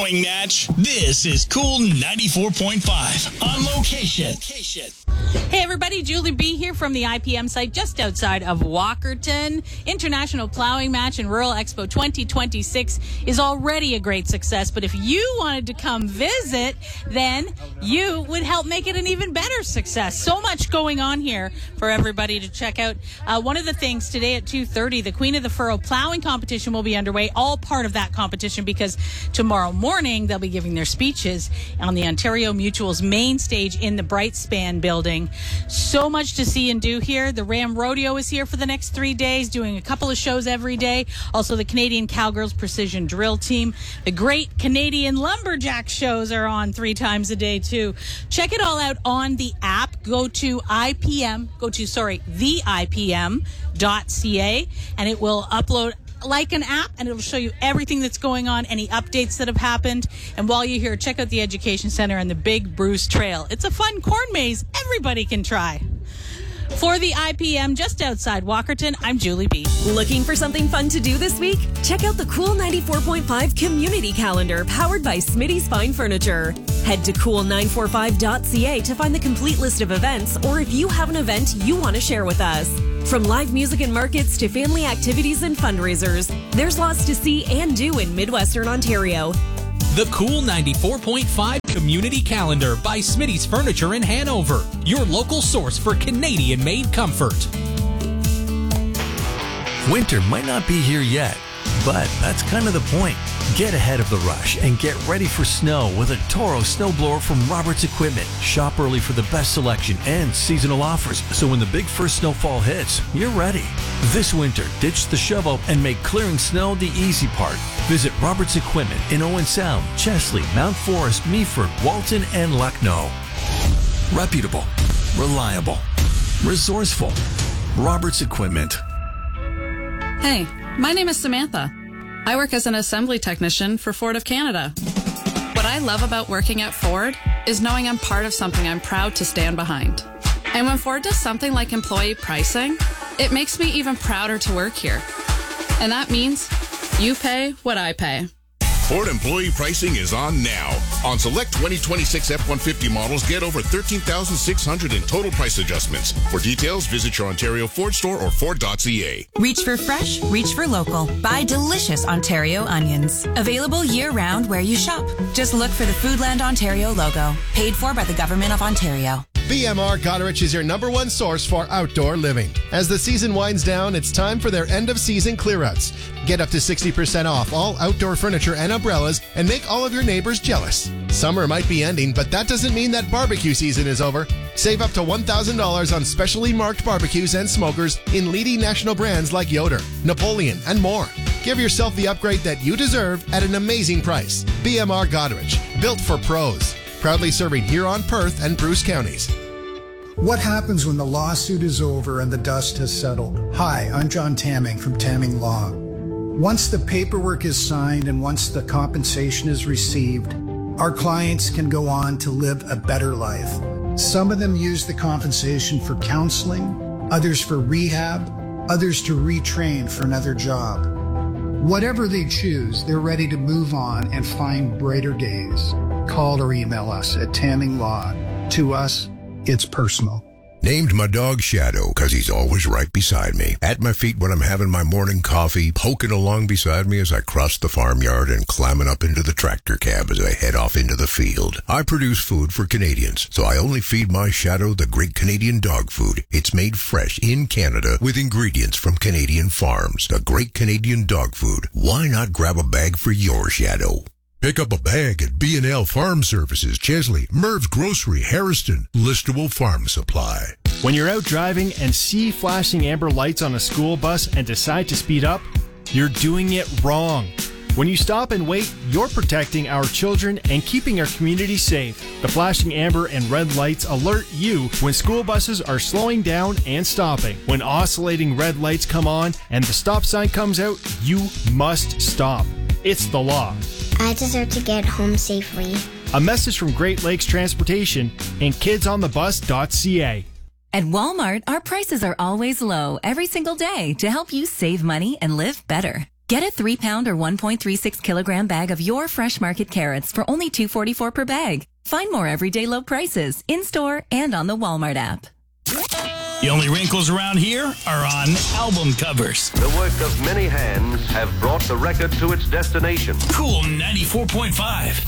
plowing match. This is Cool 94.5 on location. Hey everybody, Julie B here from the IPM site just outside of Walkerton. International Plowing Match and Rural Expo 2026 is already a great success, but if you wanted to come visit, then you would help make it an even better success. So much going on here for everybody to check out. One of the things today at 2:30, the Queen of the Furrow plowing competition will be underway, all part of that competition, because tomorrow morning they'll be giving their speeches on the Ontario Mutual's main stage in the Brightspan building. So much to see and do here. The Ram Rodeo is here for the next 3 days, doing a couple of shows every day. Also, the Canadian Cowgirls Precision Drill Team. The Great Canadian Lumberjack shows are on 3 times a day, too. Check it all out on the app. Go to theipm.ca, and it will upload like an app, and it'll show you everything that's going on, any updates that have happened. And while you're here, check out the Education Center and the Big Bruce Trail. It's a fun corn maze everybody can try. For the IPM just outside Walkerton, I'm Julie B. Looking for something fun to do this week? Check out the Cool 94.5 Community Calendar powered by Smitty's Fine Furniture. Head to cool945.ca to find the complete list of events, or if you have an event you want to share with us. From live music and markets to family activities and fundraisers, there's lots to see and do in Midwestern Ontario. The Cool 94.5 Community Calendar by Smitty's Furniture in Hanover, your local source for Canadian-made comfort. Winter might not be here yet, but that's kind of the point. Get ahead of the rush and get ready for snow with a Toro snowblower from Roberts Equipment. Shop early for the best selection and seasonal offers, so when the big first snowfall hits, you're ready. This winter, ditch the shovel and make clearing snow the easy part. Visit Roberts Equipment in Owen Sound, Chesley, Mount Forest, Meaford, Walton, and Lucknow. Reputable, reliable, resourceful. Roberts Equipment. Hey, my name is Samantha. I work as an assembly technician for Ford of Canada. What I love about working at Ford is knowing I'm part of something I'm proud to stand behind. And when Ford does something like employee pricing, it makes me even prouder to work here. And that means you pay what I pay. Ford employee pricing is on now. On select 2026 F-150 models, get over $13,600 in total price adjustments. For details, visit your Ontario Ford store or Ford.ca. Reach for fresh, reach for local. Buy delicious Ontario onions. Available year-round where you shop. Just look for the Foodland Ontario logo. Paid for by the Government of Ontario. BMR Goderich is your #1 source for outdoor living. As the season winds down, it's time for their end-of-season clearouts. Get up to 60% off all outdoor furniture and umbrellas and make all of your neighbors jealous. Summer might be ending, but that doesn't mean that barbecue season is over. Save up to $1,000 on specially marked barbecues and smokers in leading national brands like Yoder, Napoleon, and more. Give yourself the upgrade that you deserve at an amazing price. BMR Goderich, built for pros. Proudly serving Huron, Perth, and Bruce counties. What happens when the lawsuit is over and the dust has settled? Hi, I'm John Tamming from Tamming Law. Once the paperwork is signed and once the compensation is received, our clients can go on to live a better life. Some of them use the compensation for counseling, others for rehab, others to retrain for another job. Whatever they choose, they're ready to move on and find brighter days. Call or email us at Tamming Law. To us, it's personal. Named my dog Shadow because he's always right beside me. At my feet when I'm having my morning coffee, poking along beside me as I cross the farmyard, and climbing up into the tractor cab as I head off into the field. I produce food for Canadians, so I only feed my Shadow the Great Canadian Dog Food. It's made fresh in Canada with ingredients from Canadian farms. The Great Canadian Dog Food. Why not grab a bag for your Shadow? Pick up a bag at B&L Farm Services, Chesley, Merv's Grocery, Harrison, Listowel Farm Supply. When you're out driving and see flashing amber lights on a school bus and decide to speed up, you're doing it wrong. When you stop and wait, you're protecting our children and keeping our community safe. The flashing amber and red lights alert you when school buses are slowing down and stopping. When oscillating red lights come on and the stop sign comes out, you must stop. It's the law. I deserve to get home safely. A message from Great Lakes Transportation and kidsonthebus.ca. At Walmart, our prices are always low every single day to help you save money and live better. Get a 3-pound or 1.36 kilogram bag of your Fresh Market carrots for only $2.44 per bag. Find more everyday low prices in-store and on the Walmart app. The only wrinkles around here are on album covers. The work of many hands have brought the record to its destination. Cool 94.5.